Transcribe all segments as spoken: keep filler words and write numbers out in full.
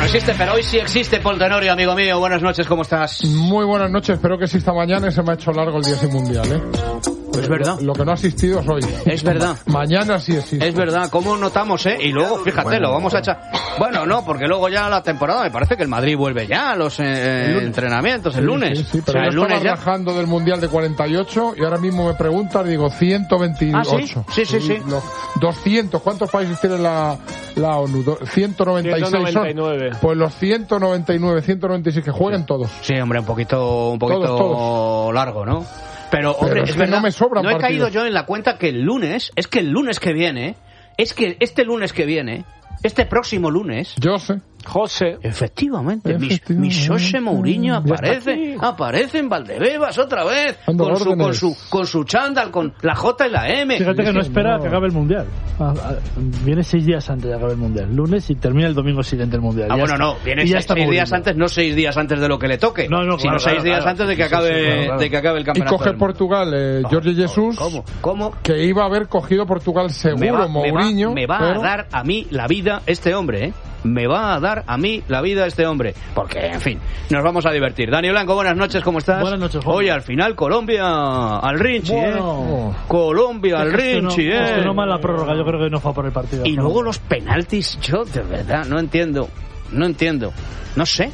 existe, pero hoy sí existe, Paul Tenorio, amigo mío. Buenas noches, ¿cómo estás? Muy buenas noches, espero que exista mañana y se me ha hecho largo el día sin mundial, ¿eh? Es verdad. Lo, lo que no ha asistido es hoy. Es verdad. Mañana sí existe. Es verdad, ¿cómo notamos, eh? Y luego, fíjate, bueno, lo vamos a echar... Bueno, no, porque luego ya la temporada, me parece que el Madrid vuelve ya a los eh, entrenamientos el lunes. Sí, sí, sí, pero o sea, yo el lunes estaba ya... rajando del mundial de cuarenta y ocho y ahora mismo me preguntas, digo, ciento veintiocho. ¿Ah, sí? Sí, sí, sí. Los doscientos, ¿cuántos países tiene la, la ONU? ciento noventa y seis ciento noventa y nueve. Son. Pues los ciento noventa y nueve, ciento noventa y seis que jueguen todos. Sí, hombre, un poquito, un poquito todos, todos. largo, ¿no? Pero, hombre, Pero es, es que verdad, no me sobran no he partidos. caído yo en la cuenta que el lunes, es que el lunes que viene, es que este lunes que viene, este próximo lunes... Yo sé. José. Efectivamente, Efectivamente. mi, mi José Mourinho aparece, aparece en Valdebebas otra vez, con su, con su con su chándal, con la J y la M. Fíjate que no espera no. que acabe el Mundial. Ah, ah, viene seis días antes de acabar el Mundial, lunes, y termina el domingo siguiente el Mundial. Ah, ya bueno, está. no, viene seis, seis días antes, no seis días antes de lo que le toque, no, no, sino claro, seis claro, días claro. antes de que acabe, sí, sí, claro, claro. de que acabe el Y campeonato. coge Portugal, eh, Jorge Jesús, ¿Cómo? ¿Cómo? que iba a haber cogido Portugal seguro, me va, Mourinho. Me va, me va pero... a dar a mí la vida este hombre, ¿eh? Me va a dar a mí la vida este hombre. Porque, en fin, nos vamos a divertir. Dani Blanco, buenas noches, ¿cómo estás? Buenas noches, Juan. Oye, al final Colombia al Rinchi, bueno. ¿eh? Colombia al Rinchi, no, ¿eh? Gestionó mal la prórroga, yo creo que no fue por el partido. Y luego los penaltis, yo de verdad no entiendo. No entiendo. No sé.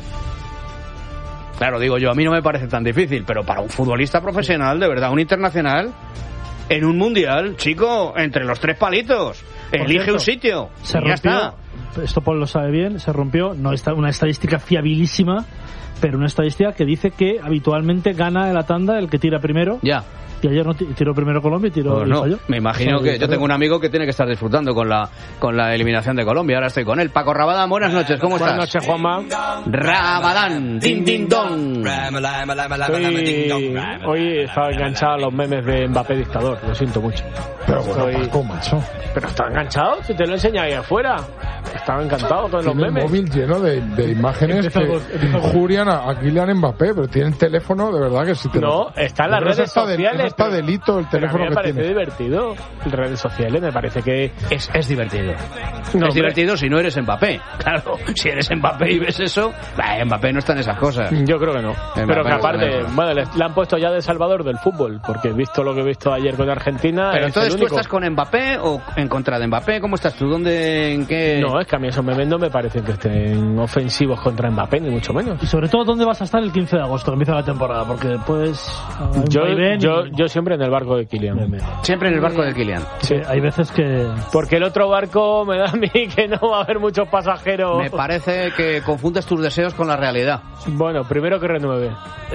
Claro, digo yo, a mí no me parece tan difícil, pero para un futbolista profesional, de verdad, un internacional, en un mundial, chico, entre los tres palitos, por elige cierto, un sitio. Se y rompió, ya está. Esto Paul lo sabe bien, se rompió, no está una estadística fiabilísima, pero una estadística que dice que habitualmente gana la tanda el que tira primero. Ya. Y ayer no tiró primero Colombia y tiró pues no, y falló. Me imagino o sea, que yo tengo un amigo que tiene que estar disfrutando con la con la eliminación de Colombia. Ahora estoy con él. Paco Rabadán, buenas noches, ¿cómo buenas estás? Buenas noches, Juanma. Rabadán, din din don. Estoy, hoy estaba enganchado a los memes de Mbappé dictador, lo siento mucho. Pero bueno, Estoy... Paco, macho. Pero está enganchado, si te lo enseño ahí afuera. Estaba encantado con los memes. El móvil lleno de, de imágenes que injurian a, a Kylian Mbappé, pero tiene el teléfono, de verdad que si te No, lo... está en las redes está sociales. De, está delito el teléfono a mí me que parece tiene. divertido. En redes sociales me parece que es, es divertido. No, es divertido si no eres Mbappé. Claro, si eres Mbappé y ves eso, bah, Mbappé no está en esas cosas. Yo creo que no. Mbappé pero que no aparte, bueno, le, le han puesto ya de salvador del fútbol, porque he visto lo que he visto ayer con Argentina. Pero es entonces el tú único. estás con Mbappé o en contra de Mbappé, ¿cómo estás tú? ¿Dónde, en qué? No, es que a mí esos memes no me parecen que estén ofensivos contra Mbappé, ni mucho menos. Y sobre todo, ¿dónde vas a estar el quince de agosto, que empieza la temporada? Porque después... Yo, yo, yo siempre en el barco de Kylian. Siempre en el barco de Kylian. Sí, hay veces que... Porque el otro barco me da a mí que no va a haber muchos pasajeros. Me parece que confundes tus deseos con la realidad. Bueno, primero que renueve.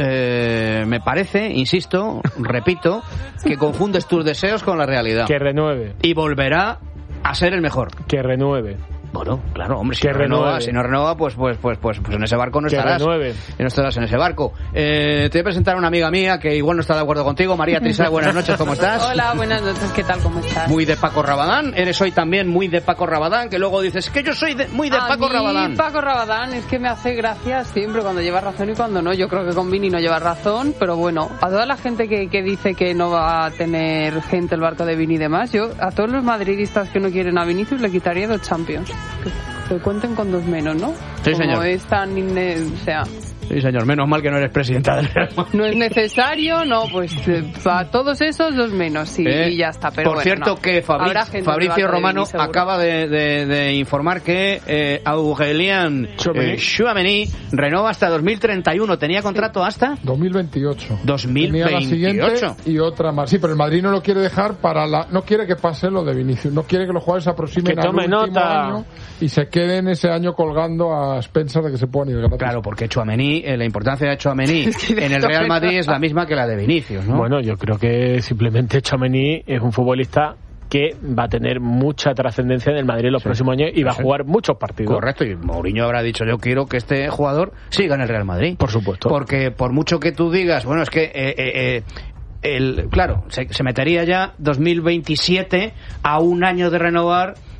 Eh, me parece, insisto, repito, que confundes tus deseos con la realidad. Que renueve. Y volverá a ser el mejor. Que renueve. Bueno, claro, hombre, si que no renueve. renueva, si no renueva, pues pues pues pues, pues en ese barco no que estarás. Renueve. No estarás en ese barco. Eh, te voy a presentar a una amiga mía que igual no está de acuerdo contigo, María Trisá, buenas noches, ¿cómo estás? Hola, buenas noches, ¿qué tal? ¿Cómo estás? Muy de Paco Rabadán, eres hoy también muy de Paco Rabadán, que luego dices que yo soy de, muy de a Paco mí, Rabadán. Paco Rabadán es que me hace gracia siempre cuando lleva razón y cuando no. Yo creo que con Vini no lleva razón, pero bueno, a toda la gente que, que dice que no va a tener gente el barco de Vini y demás, yo a todos los madridistas que no quieren a Vinicius le quitaría dos Champions. Que, que cuenten con dos menos, ¿no? Sí, Como señor. es tan inne... o sea... Sí, señor, menos mal que no eres presidenta del Real Madrid. No es necesario, no, pues eh, para todos esos dos menos, sí, eh, y ya está. Pero por bueno, cierto, no. que Fabri- Fabricio Romano de acaba de, de, de informar que eh, Aurélien Tchouaméni renueva hasta dos mil treinta y uno. ¿Tenía contrato hasta? dos mil veintiocho. dos mil veintiocho. Tenía la siguiente y otra más. Sí, pero el Madrid no lo quiere dejar para la... No quiere que pase lo de Vinicius. No quiere que los jugadores se aproximen que al tome último nota. año y se queden ese año colgando a expensas de que se puedan ir gratis. Claro, porque Tchouaméni, eh, la importancia de Tchouaméni en el Real Madrid es la misma que la de Vinicius, ¿no? Bueno, yo creo que simplemente Tchouaméni es un futbolista que va a tener mucha trascendencia en el Madrid en los sí, próximos años y va sí. a jugar muchos partidos. Correcto, y Mourinho habrá dicho, yo quiero que este jugador siga en el Real Madrid. Por supuesto. Porque por mucho que tú digas, bueno, es que... Eh, eh, eh, el, claro, se, se metería ya dos mil veintisiete a un año de renovar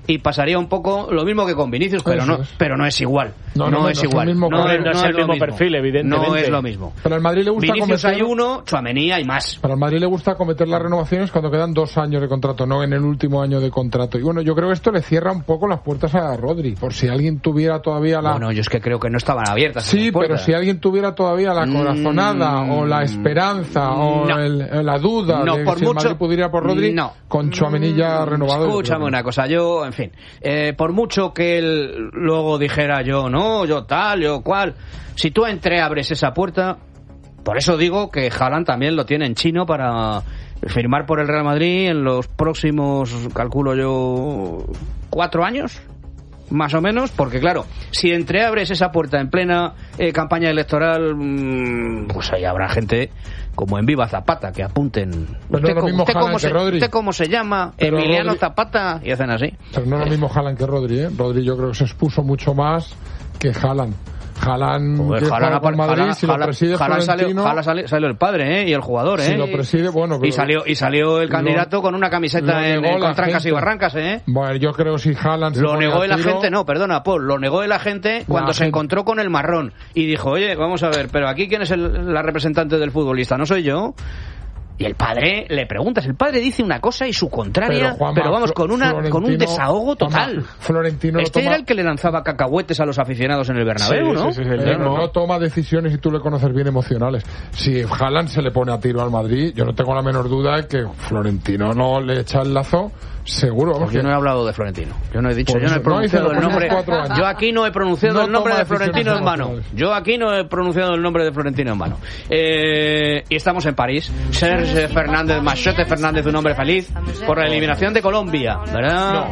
y pasaría un poco lo mismo que con Vinicius, pero Eso no, es. pero no es igual. No, No, no, no es es el igual. mismo No, perfil. es- No es no el lo mismo mismo. perfil, evidentemente. No es lo mismo. Pero al Madrid le gusta Vinicius cometer... hay uno, Tchouaméni hay más. Para el Madrid le gusta cometer las renovaciones cuando quedan dos años de contrato, no en el último año de contrato. Y bueno, yo creo que esto le cierra un poco las puertas a Rodri, por si alguien tuviera todavía la... Bueno, yo es que creo que no estaban abiertas. Sí, esas pero puertas. si alguien tuviera todavía la corazonada Mm, o la esperanza o no. el- la duda No, de por si el mucho- Madrid pudiera ir por Rodri, no. con Tchouaméni ya renovado... yo Escúchame creo que- una cosa, yo, en fin, eh, por mucho que él luego dijera yo no, yo tal, yo cual, si tú entreabres esa puerta, por eso digo que Haaland también lo tiene en chino para firmar por el Real Madrid en los próximos, calculo yo, cuatro años, más o menos, porque claro, si entreabres esa puerta en plena eh, campaña electoral, mmm, pues ahí habrá gente como en Viva Zapata que apunten. Pero no es lo co- mismo usted Haaland cómo que se, Rodri. ¿Usted cómo se llama? Pero Emiliano Rodri- Zapata, y hacen así. Pero no es lo mismo Haaland que Rodri, ¿eh? Rodri yo creo que se expuso mucho más que Haaland. Haaland, Joder, que Haaland, juega por Madrid, Haaland- si lo Haaland- preside Haaland salió, Florentino... Haaland salió, salió el padre, ¿eh? Y el jugador, ¿eh? Si lo preside, bueno... Y pero- salió, y salió el Lo- candidato con una lo camiseta en, negó en la con trancas y gente. barrancas, ¿eh? Bueno, yo creo que si Haaland... se Lo pone negó a el tiro- agente, no, perdona, Paul, lo negó el agente cuando se gente- encontró con el marrón y dijo, oye, vamos a ver, pero aquí quién es el, la representante del futbolista, no soy yo. Y el padre le preguntas, el padre dice una cosa y su contraria, pero, Juanma, vamos, con una con un Florentino- desahogo total. Juanma, Florentino lo Este toma- era el que le lanzaba cacahuetes a los aficionados en el Bernabéu, Sí, ¿no? sí, sí, el Pero mismo. no toma decisiones y tú le conoces bien emocionales. Si Haaland se le pone a tiro al Madrid, yo no tengo la menor duda de que Florentino no le echa el lazo, seguro. Vamos, Pues yo que- no he hablado de Florentino. Yo no he dicho, Por yo no he eso, no, dice pronunciado los el nombre. próximos cuatro años. Yo aquí no he pronunciado No el nombre toma de Florentino decisiones en vano. emocionales. Yo aquí no he pronunciado el nombre de Florentino en vano. Eh, y estamos en París. Serge Fernández, Machete Fernández, un hombre feliz por la eliminación de Colombia, ¿verdad?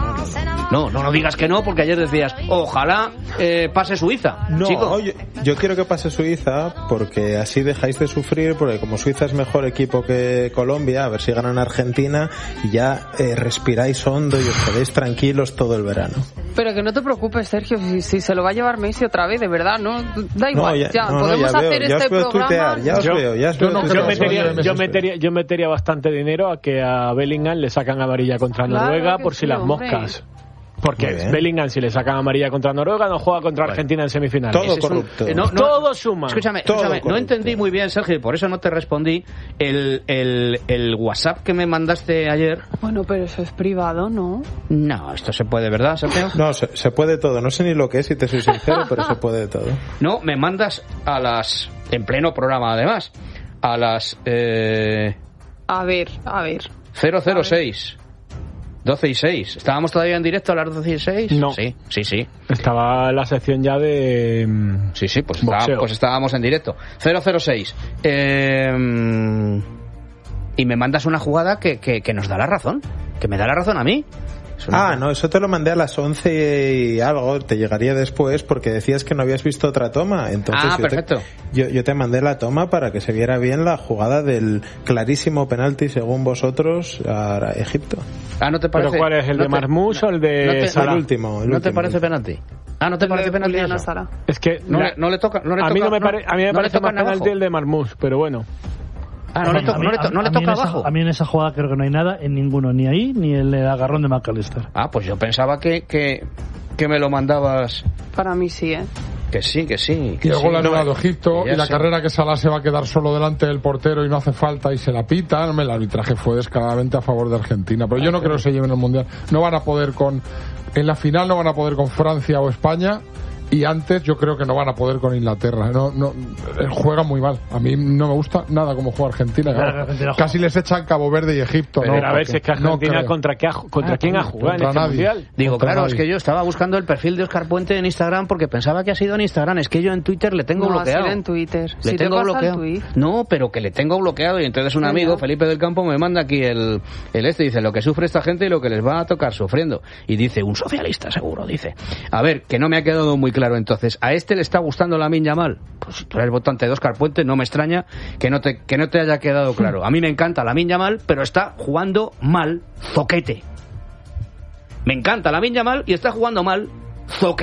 No, no, no digas que no, porque ayer decías, ojalá eh, pase Suiza. No, chico. yo, yo quiero que pase Suiza porque así dejáis de sufrir, porque como Suiza es mejor equipo que Colombia, a ver si ganan Argentina y ya eh, respiráis hondo y os quedéis tranquilos todo el verano. Pero que no te preocupes, Sergio, si, si se lo va a llevar Messi otra vez, de verdad, ¿no? Da igual, No, ya- ya, no, no, podemos ya veo, hacer ya este os veo programa. tuitear, ya os Yo- veo, ya os yo veo no tuitear. Yo creo metería, Messi yo, esté. metería, yo metería bastante dinero a que a Bellingham le sacan amarilla contra Claro Noruega que por sí, si las hombre. moscas. Porque Muy bien. Bellingham, si le sacan amarilla contra Noruega, no juega contra Argentina en semifinales. Todo Ese es un- corrupto. eh, no, no, Todo suma. Escúchame, Todo escúchame, no corrupto. entendí muy bien, Sergio, y por eso no te respondí. El, el, el WhatsApp que me mandaste ayer. Bueno, pero eso es privado, ¿no? No, esto se puede, ¿verdad, Sergio? No, se, se puede todo. No sé ni lo que es, si te soy sincero, pero se puede todo. No, me mandas a las... En pleno programa, además. A las... Eh, A ver, a ver. cero cero seis. doce y seis. ¿Estábamos todavía en directo a las doce y seis? No. Sí, sí, sí. Estaba la sección ya de... mm, Sí, sí, pues, Boxeo. estaba- pues estábamos en directo. cero cero seis. Eh, y me mandas una jugada que, que, que nos da la razón. Que me da la razón a mí. Es una- Ah, no, eso te lo mandé a las once y algo, te llegaría después porque decías que no habías visto otra toma. Entonces Ah, yo perfecto. Te, yo, yo te mandé la toma para que se viera bien la jugada del clarísimo penalti, según vosotros, a Egipto. Ah, ¿no te ¿Pero parece? cuál es? ¿El no de te- Marmoush o el de no te- Salah? El último, el ¿No te último. parece penalti? Ah, ¿no te parece penalti Juliana eso? Sala. Es que No, la- le, no le toca, no le a toca, mí no me pare- a mí me no le parece toca más penalti abajo. el de Marmoush, pero bueno. Ah, no le, to- A mí- no le, to- no le a mí en toca esa- abajo. A mí en esa jugada creo que no hay nada en ninguno, ni ahí ni el agarrón de McAllister. Ah, pues yo pensaba que, que, que me lo mandabas. Para mí sí, ¿eh? Que sí, que sí. Y Que el sí. gol ha No, anulado Egipto que ya y la sé. carrera que Salah se va a quedar solo delante del portero y no hace falta y se la pita. Hombre, el arbitraje fue descaradamente a favor de Argentina, pero yo no creo que se lleven el Mundial. No van a poder con... En la final no van a poder con Francia o España y antes yo creo que no van a poder con Inglaterra. No, no, eh, juegan muy mal. A mí no me gusta nada cómo juega Argentina. Claro, Claro. Argentina Casi juega. les echan Cabo Verde y Egipto. Pero ¿no? a ver si es que Porque no Argentina creo. contra, qué ha- contra Ah, quién ha jugado en contra este nadie. mundial. Digo, Contra claro, nadie. es que yo estaba buscando el perfil de Óscar Puente en Instagram porque pensaba que ha sido en Instagram. Es que yo en Twitter le tengo No, bloqueado. ha sido en Twitter. Le Si te tengo pasa el bloqueado. tuit. No, pero que le tengo bloqueado y entonces un Ah, amigo, ya. Felipe del Campo, me manda aquí el, el este, dice lo que sufre esta gente y lo que les va a tocar sufriendo. Y dice, un socialista seguro, dice. A ver, que no me ha quedado muy claro entonces. ¿A este le está gustando Lamine Yamal? Pues si tú eres votante de Óscar Puente, no me extraña que no te, que no te haya quedado claro. A mí me encanta Lamine Yamal, pero está jugando mal, zoquete. Me encanta Lamine Yamal y está jugando mal, zoquete.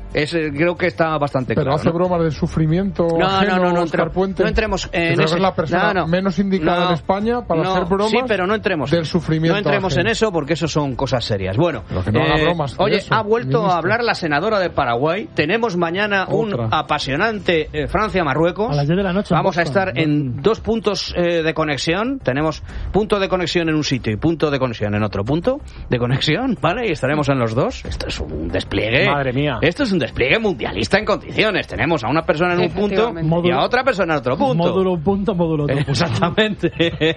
Es, creo que está bastante Pero claro. hace ¿no? bromas de sufrimiento No, ajeno, no, no, no, Óscar entre- Puente. no entremos en Creo ese- que es la persona no, no. menos indicada No, en España para no, hacer bromas sí, pero no entremos, del sufrimiento no entremos ajeno. en eso porque eso son cosas serias. Bueno, Pero que no haga bromas de oye, eso, ha vuelto ministro. a hablar la senadora de Paraguay. Tenemos mañana un Otra. apasionante eh, Francia-Marruecos. A las diez de la noche en Vamos a Boston. estar en dos puntos eh, de conexión. Tenemos punto de conexión en un sitio y punto de conexión en otro punto de conexión, ¿vale? Y estaremos en los dos. Esto es un despliegue. Madre mía. Esto es un despliegue mundialista en condiciones. Tenemos a una persona en un punto Efectivamente. y a otra persona en otro punto. Módulo un punto, módulo otro punto. Exactamente.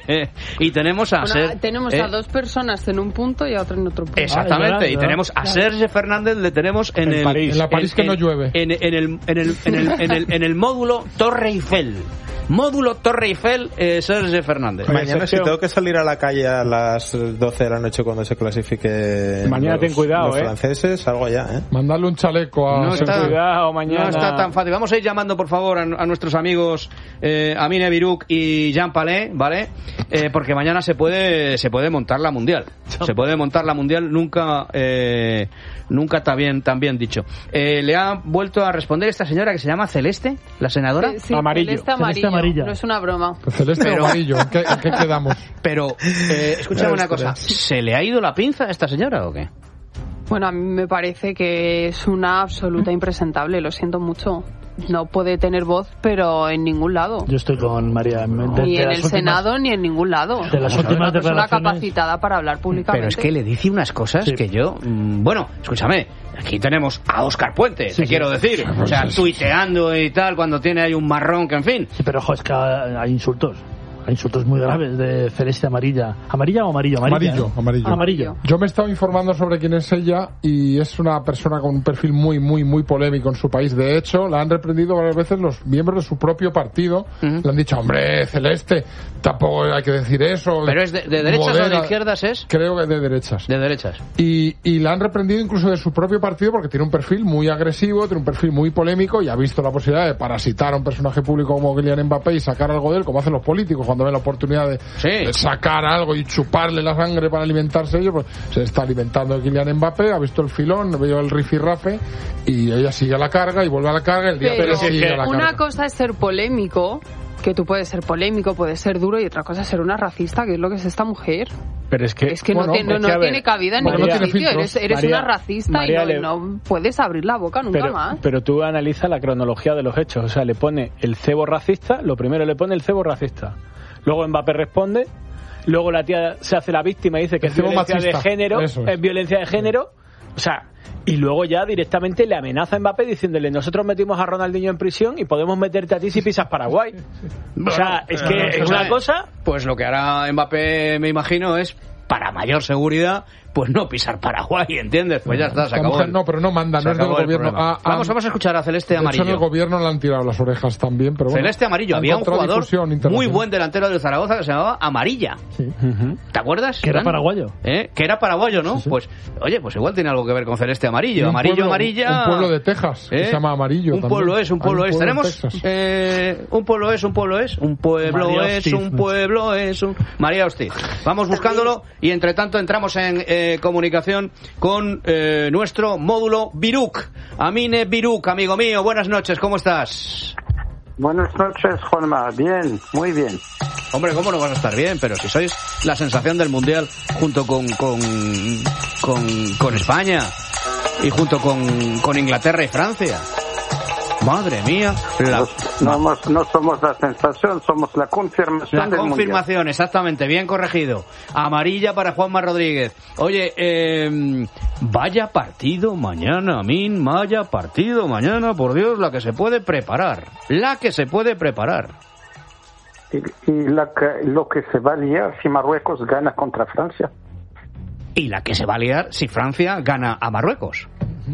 Y tenemos a Bueno, Ser- tenemos eh, a dos personas en un punto y a otra en otro punto. Exactamente. Ah, es verdad, y es tenemos a verdad. Serge Fernández, le tenemos en, En el París. En la París que no llueve. En, en el, en, el, en, el, en, el, en el módulo Torre Eiffel. Módulo Torre Eiffel, eh, Serge Fernández. Mañana, si Sergio. tengo que salir a la calle a las doce de la noche cuando se clasifique Mañana los, ten cuidado, los ¿eh? franceses, salgo ya, ¿eh? Mandarle un chaleco a No está, Cuidado, mañana. no está tan fácil. Vamos a ir llamando, por favor, a, a nuestros amigos eh, Amine Biruk y Jean Palais, ¿vale? Eh, porque mañana se puede se puede montar la mundial. Se puede montar la mundial, nunca eh, nunca tan bien, tan bien dicho. Eh, le ha vuelto a responder esta señora que se llama Celeste, la senadora. Sí, sí, Amarillo. Celeste amarillo. Celeste amarilla. No es una broma. Celeste Pero- o amarillo. ¿En qué, en qué quedamos? Pero, eh, escúchame una cosa, ¿se le ha ido la pinza a esta señora o qué? Bueno, a mí me parece que es una absoluta impresentable, lo siento mucho. No puede tener voz, pero en ningún lado. Yo estoy con María. De- Ni de en las el últimas- Senado ni en ningún lado. De las Es últimas una persona declaraciones- capacitada para hablar públicamente. Pero es que le dice unas cosas Sí. que yo... mm, Bueno, escúchame, aquí tenemos a Óscar Puente, Sí, te sí. quiero decir. O sea, tuiteando y tal, cuando tiene ahí un marrón, que en fin. Sí, pero ojo, es que hay insultos. Hay insultos muy graves de Celeste amarilla. ¿Amarilla o amarillo? Amarilla, Amarillo, ¿eh? amarillo. Amarillo. Yo me he estado informando sobre quién es ella y es una persona con un perfil muy, muy, muy polémico en su país. De hecho, la han reprendido varias veces los miembros de su propio partido. Ujú. Le han dicho, hombre, Celeste, tampoco hay que decir eso. ¿Pero es de, de derechas o de Modera. izquierdas es? Creo que de derechas. De derechas. Y, y la han reprendido incluso de su propio partido porque tiene un perfil muy agresivo, tiene un perfil muy polémico y ha visto la posibilidad de parasitar a un personaje público como Kylian Mbappé y sacar algo de él, como hacen los políticos cuando ven la oportunidad de, Sí. de sacar algo y chuparle la sangre para alimentarse ellos. Pues se está alimentando de Kylian Mbappé, ha visto el filón, veo el rifirrafe y ella sigue a la carga y vuelve a la carga el día Pero que sigue a la una carga. cosa es ser polémico, que tú puedes ser polémico, puedes ser duro, y otra cosa es ser una racista, que es lo que es esta mujer. Pero es que... Es que bueno, no, tiene- es no que, a ver, tiene cabida en María- ningún no tiene sitio. filtros. Eres, eres María- una racista María y le- no, no puedes abrir la boca nunca pero, más. pero tú analiza la cronología de los hechos. O sea, le pone el cebo racista, lo primero le pone el cebo racista. Luego Mbappé responde, luego la tía se hace la víctima y dice que El es cebo violencia machista, de género, eso es. es violencia de género. O sea, y luego ya directamente le amenaza a Mbappé diciéndole, nosotros metimos a Ronaldinho en prisión y podemos meterte a ti si pisas Paraguay. O sea, es que es una cosa... Pues lo que hará Mbappé, me imagino, es para mayor seguridad, pues no pisar Paraguay, ¿entiendes? Pues ya está, se Esta acabó. mujer el- no, pero no manda, se no es del acabó el gobierno. problema. Ah, ah, vamos, vamos a escuchar a Celeste de hecho, en Amarillo. el gobierno le han tirado las orejas también, pero bueno. Celeste Amarillo. ha Había un encontrado jugador difusión muy internacional. buen delantero de Zaragoza que se llamaba Amarilla. Sí. ¿Te acuerdas? Que era Fran? paraguayo. ¿Eh? Que era paraguayo, ¿no? Sí, sí. Pues, oye, pues igual tiene algo que ver con Celeste Y Amarillo. un Amarillo, pueblo- amarilla. Un pueblo de Texas que ¿Eh? se llama Amarillo. Un también. pueblo es, un Hay pueblo es. en Tenemos Texas. eh, un pueblo es, un pueblo es, un pueblo María es, Hostiz. un pueblo es, un María Hostiz. Vamos buscándolo y entre tanto entramos en eh, comunicación con eh, nuestro módulo Biruk. Amine Biruk, amigo mío, buenas noches, ¿cómo estás? Buenas noches, Juanma. Bien, muy bien. Hombre, ¿cómo no vas a estar bien? Pero si sois la sensación del Mundial junto con con, con, con España y junto con, con Inglaterra y Francia. Madre mía. La, Nos- no, hemos- no somos la sensación, somos la confirmación la del confirmación, exactamente, bien corregido. Amarilla para Juanma Rodríguez. Oye, eh, vaya partido mañana, Amin, vaya partido mañana, por Dios, la que se puede preparar. La que se puede preparar. Mundial. Y, y la que- lo que se va a liar si Marruecos gana contra Francia. Y la que se va a liar si Francia gana a Marruecos.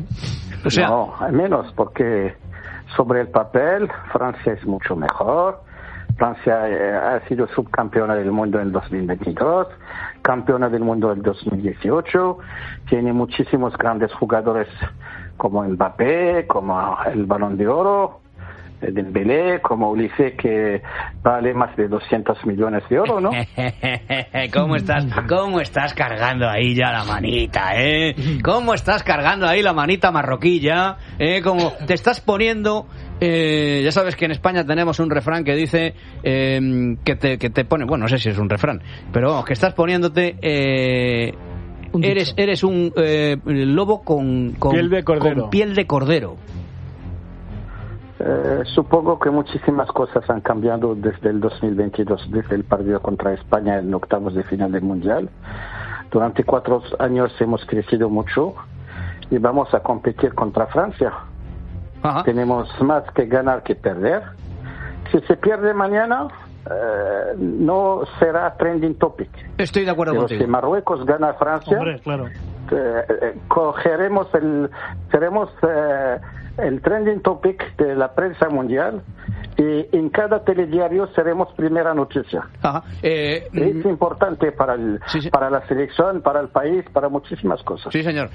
O sea, No, al menos, porque sobre el papel Francia es mucho mejor. Francia eh, ha sido subcampeona del mundo en dos mil veintidós, campeona del mundo en dos mil dieciocho, tiene muchísimos grandes jugadores como Mbappé, como el Balón de Oro. Dembélé, como Ulises, que vale más de doscientos millones de euros, ¿no? ¿Cómo estás, cómo estás cargando ahí ya la manita, eh? ¿Cómo estás cargando ahí la manita marroquilla? ¿Eh? Como te estás poniendo... Eh, ya sabes que en España tenemos un refrán que dice eh, que, te, que te pone... Bueno, no sé si es un refrán, pero vamos, que estás poniéndote... Eh, eres, eres un eh, lobo con, con, piel de cordero. con piel de cordero. Eh, supongo que muchísimas cosas han cambiado desde el dos mil veintidós, desde el partido contra España en octavos de final del Mundial. Durante cuatro años hemos crecido mucho y vamos a competir contra Francia. Ajá. Tenemos más que ganar que perder. Si se pierde mañana, eh, no será trending topic. Estoy de acuerdo Pero contigo. si Marruecos gana a Francia, Hombre, claro. eh, eh, cogeremos el... seremos... Eh, el trending topic de la prensa mundial y en cada telediario seremos primera noticia. Ajá. Eh, es importante para el, sí, sí. para la selección, para el país, para muchísimas cosas. Sí, señor.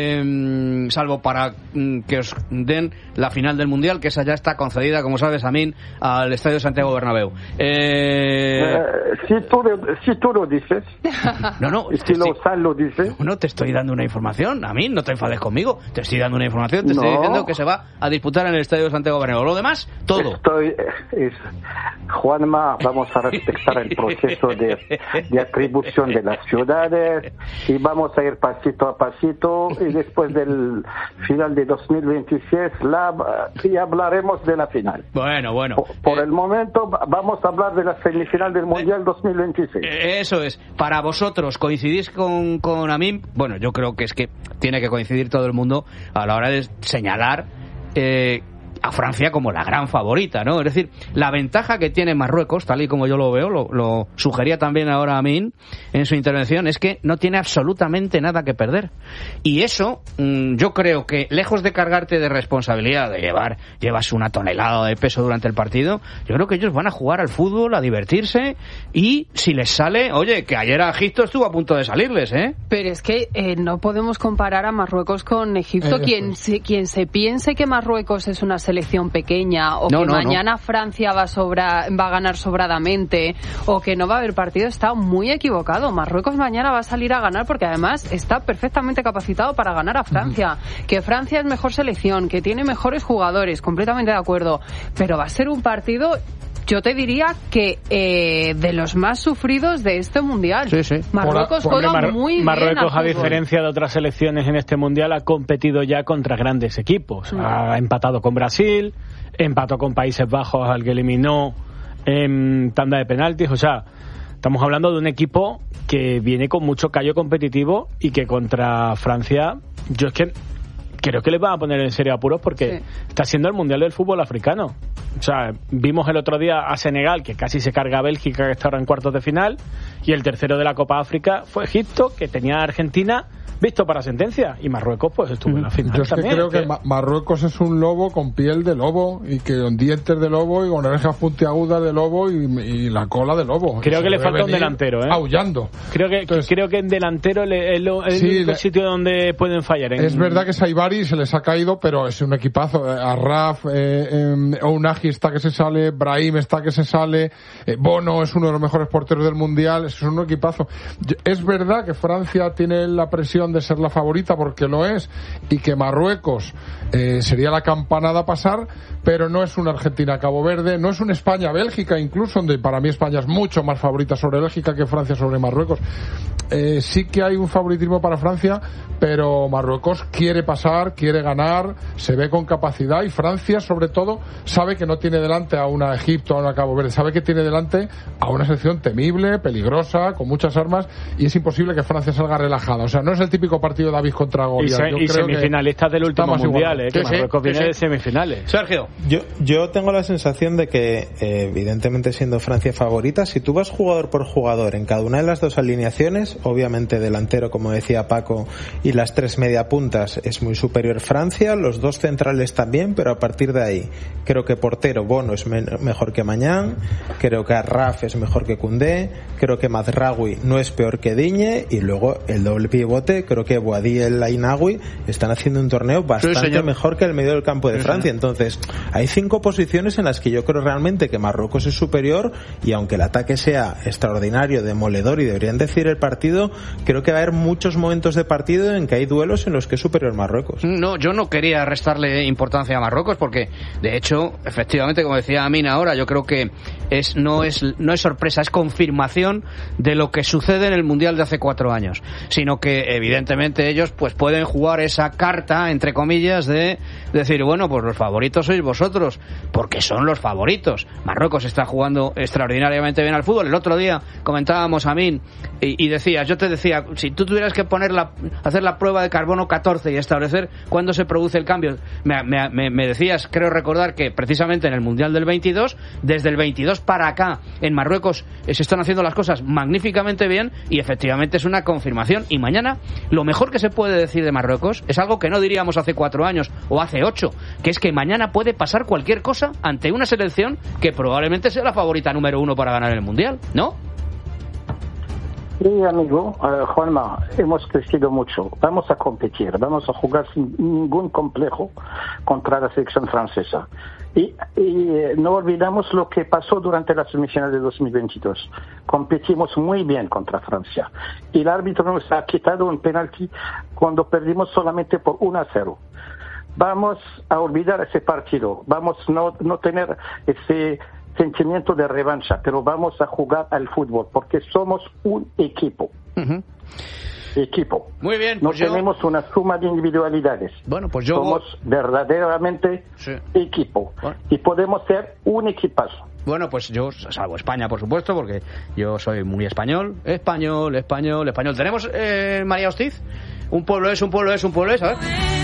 Eh, salvo para mm, que os den la final del Mundial, que esa ya está concedida, como sabes, Amin, al Estadio Santiago Bernabéu. Eh... Eh, si, tú, si tú lo dices, no, no, si lo Sal lo dice, no te estoy dando una información, Amin, no te enfades conmigo, te estoy dando una información, te no. estoy diciendo que se va a disputar en el Estadio Santiago Bernabéu. Lo demás, todo. Estoy, es, Juanma, vamos a respetar el proceso de, de atribución de las ciudades y vamos a ir pasito a pasito y después del final de dos mil veintiséis la, y hablaremos de la final. Bueno, bueno. Por, por eh, el momento vamos a hablar de la semifinal del Mundial eh, dos mil veintiséis. Eso es. Para vosotros, ¿coincidís con, con Amin? Bueno, yo creo que es que tiene que coincidir todo el mundo a la hora de señalar eh, a Francia como la gran favorita, ¿no? Es decir, la ventaja que tiene Marruecos, tal y como yo lo veo, lo, lo sugería también ahora Amin en su intervención, es que no tiene absolutamente nada que perder. Y eso, mmm, yo creo que, lejos de cargarte de responsabilidad, de llevar, llevas una tonelada de peso durante el partido, yo creo que ellos van a jugar al fútbol, a divertirse, y si les sale, oye, que ayer a Egipto estuvo a punto de salirles, ¿eh? Pero es que eh, no podemos comparar a Marruecos con Egipto. Eh, quien, se, quien se piense que Marruecos es una selección pequeña o no, que no, mañana no. Francia va a, sobra, va a ganar sobradamente o que no va a haber partido está muy equivocado. Marruecos mañana va a salir a ganar porque además está perfectamente capacitado para ganar a Francia. Uh-huh. Que Francia es mejor selección, que tiene mejores jugadores, completamente de acuerdo, pero va a ser un partido, yo te diría que eh, de los más sufridos de este mundial. Sí, sí. Marruecos juega Mar- muy bien. Marruecos, a diferencia de otras selecciones en este mundial, ha competido ya contra grandes equipos. Mm. Ha empatado con Brasil, empató con Países Bajos, al que eliminó en tanda de penaltis. O sea, estamos hablando de un equipo que viene con mucho callo competitivo y que contra Francia, yo es que creo que les van a poner en serio apuros porque sí. está siendo el mundial del fútbol africano. O sea, vimos el otro día a Senegal, que casi se carga a Bélgica, que está ahora en cuartos de final, y el tercero de la Copa África fue Egipto, que tenía a Argentina visto para sentencia, y Marruecos pues estuvo en la final. Yo es también, que creo que que Marruecos es un lobo con piel de lobo y que con dientes de lobo y con orejas puntiagudas de lobo y, y la cola de lobo. Creo que le falta un delantero, ¿eh? Aullando. Creo que Entonces, creo que en delantero le, es, lo, es sí, el único le, sitio donde pueden fallar. En... Es verdad que Saibari se les ha caído, pero es un equipazo. Arraf, eh, eh, Ounahi está que se sale, Brahim está que se sale, eh, Bono es uno de los mejores porteros del mundial, es un equipazo. Es verdad que Francia tiene la presión de ser la favorita porque lo es y que Marruecos eh, sería la campanada a pasar, pero no es una Argentina-Cabo Verde, no es una España-Bélgica incluso, donde para mí España es mucho más favorita sobre Bélgica que Francia sobre Marruecos. Eh, sí que hay un favoritismo para Francia, pero Marruecos quiere pasar, quiere ganar, se ve con capacidad y Francia sobre todo sabe que no tiene delante a una Egipto, a una Cabo Verde, sabe que tiene delante a una selección temible, peligrosa, con muchas armas y es imposible que Francia salga relajada. O sea, no es el típico partido David contra Goliat. Y, se, y semifinalistas del último mundial, eh, que sí, Marruecos sí, viene sí. de semifinales. Sergio. Yo, yo tengo la sensación de que, eh, evidentemente siendo Francia favorita, si tú vas jugador por jugador en cada una de las dos alineaciones, obviamente delantero, como decía Paco, y las tres media puntas es muy superior Francia, los dos centrales también, pero a partir de ahí creo que portero Bono es me- mejor que Mañán, creo que Arraf es mejor que Koundé, creo que Mazraoui no es peor que Digne y luego el doble pivote creo que Boadí y el Ainaoui están haciendo un torneo bastante sí, mejor que el medio del campo de sí, Francia. Señor. Entonces, hay cinco posiciones en las que yo creo realmente que Marruecos es superior, y aunque el ataque sea extraordinario, demoledor y deberían decir el partido, creo que va a haber muchos momentos de partido en que hay duelos en los que es superior Marruecos. No, yo no quería restarle importancia a Marruecos porque, de hecho, efectivamente, como decía Amina ahora, yo creo que es no es no es sorpresa, es confirmación de lo que sucede en el Mundial de hace cuatro años, sino que evidentemente ellos pues pueden jugar esa carta, entre comillas, de decir, bueno, pues los favoritos sois vosotros, porque son los favoritos. Marruecos está jugando extraordinariamente bien al fútbol. El otro día comentábamos, Amin, y, y decías, yo te decía, si tú tuvieras que poner la, hacer la prueba de carbono catorce y establecer cuándo se produce el cambio, me, me, me decías, creo recordar que precisamente en el Mundial del veintidós, desde el veintidós para acá, en Marruecos eh, se están haciendo las cosas magníficamente bien, y efectivamente es una confirmación. Y mañana, lo mejor que se puede decir de Marruecos es algo que no diríamos hace cuatro años o hace ocho, que es que mañana puede pasar cualquier cosa ante una selección que probablemente sea la favorita número uno para ganar el Mundial, ¿no? Sí, amigo, uh, Juanma, hemos crecido mucho. Vamos a competir, vamos a jugar sin ningún complejo contra la selección francesa. Y, y eh, no olvidamos lo que pasó durante la semifinal de dos mil veintidós. Competimos muy bien contra Francia. Y el árbitro nos ha quitado un penalti cuando perdimos solamente por uno a cero. Vamos a olvidar ese partido. Vamos a no, no tener ese sentimiento de revancha, pero vamos a jugar al fútbol porque somos un equipo. Uh-huh. Equipo. Muy bien. No pues yo... tenemos una suma de individualidades. Bueno, pues yo somos verdaderamente sí. equipo. Bueno. Y podemos ser un equipazo. Bueno, pues yo, salvo España, por supuesto, porque yo soy muy español. Español, español, español. ¿Tenemos, eh, María Hostiz? Un pueblo es, un pueblo es, un pueblo es, a ver.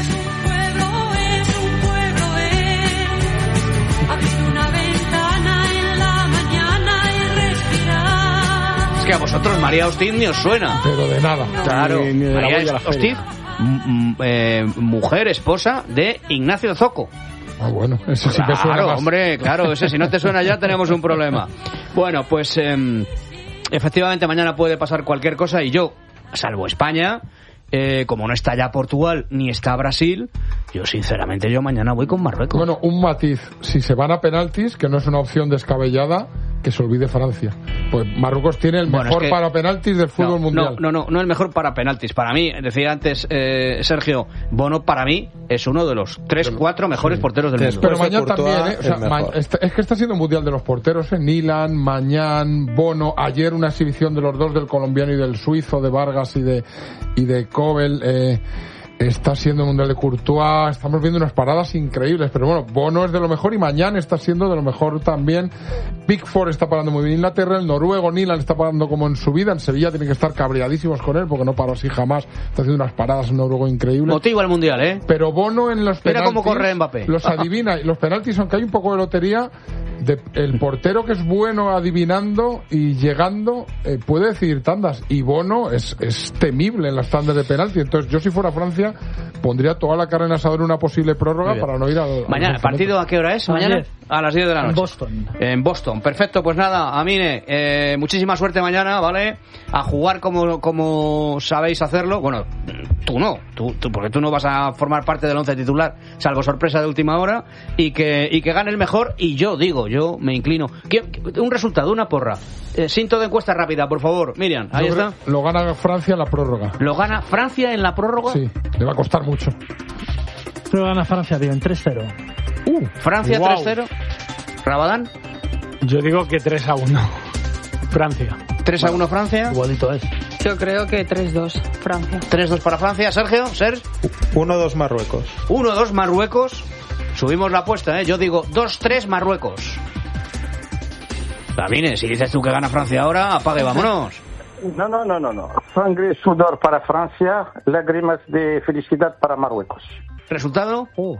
Que a vosotros María Hostiz ni os suena. Pero de nada. Claro, ni, ni de María Hostiz, m- eh, mujer, esposa de Ignacio Zoco. Ah, bueno, ese sí claro, que suena más. Hombre, claro, ese si no te suena ya tenemos un problema. Bueno, pues eh, efectivamente mañana puede pasar cualquier cosa y yo, salvo España, eh, como no está ya Portugal ni está Brasil, yo sinceramente yo mañana voy con Marruecos. Bueno, un matiz, si se van a penaltis, que no es una opción descabellada, que se olvide Francia. Pues Marruecos tiene el bueno, mejor es que... para penaltis del fútbol no, mundial. No, no, no, no el mejor para penaltis. Para mí, decía antes eh, Sergio, Bono para mí es uno de los tres, cuatro mejores sí. porteros del mundo. Pero mañana también, ¿eh? O sea, ma- es que está siendo mundial de los porteros, ¿eh? Nilan, Mañán, Bono, ayer una exhibición de los dos, del colombiano y del suizo, de Vargas y de y de Kobel, eh, está siendo mundial de Courtois, estamos viendo unas paradas increíbles, pero bueno, Bono es de lo mejor y Mañán está siendo de lo mejor también. Pickford está parando muy bien en Inglaterra, el noruego Nilan está parando como en su vida, en Sevilla tienen que estar cabreadísimos con él porque no paró así jamás, está haciendo unas paradas en noruego increíbles. Motiva el mundial, ¿eh? Pero Bono en los Mira penaltis, cómo corre Mbappé. Los adivina, y los penaltis, aunque hay un poco de lotería, de, el portero que es bueno adivinando y llegando eh, puede decidir tandas, y Bono es, es temible en las tandas de penalti. Entonces yo, si fuera Francia, pondría toda la carne en asador en una posible prórroga para no ir al... Mañana, ¿el partido a qué hora es? Mañana a las diez de la noche. En Boston. En Boston, perfecto. Pues nada, Amine, eh, muchísima suerte mañana, ¿vale? A jugar como, como sabéis hacerlo. Bueno, tú no, tú, tú, porque tú no vas a formar parte del once titular, salvo sorpresa de última hora, y que, y que gane el mejor. Y yo digo, yo me inclino. Un resultado, una porra. Eh, Sinto de encuesta rápida, por favor. Miriam, ahí está. Lo gana Francia en la prórroga. ¿Lo gana Francia en la prórroga? Sí, le va a costar mucho. Lo gana Francia, tío, en tres cero. Uh, Francia wow. tres cero. ¿Rabadán? Yo digo que tres a uno. Francia. tres a uno Francia. Igualito es. Yo creo que tres dos Francia. tres dos para Francia. Sergio, Sergio. uno dos Marruecos. uno dos Marruecos. Subimos la apuesta, ¿eh? Yo digo dos tres Marruecos. Davine, si dices tú que gana Francia ahora, apague, vámonos. No, no, no, no, no. Sangre y sudor para Francia, lágrimas de felicidad para Marruecos. ¿Resultado? Oh.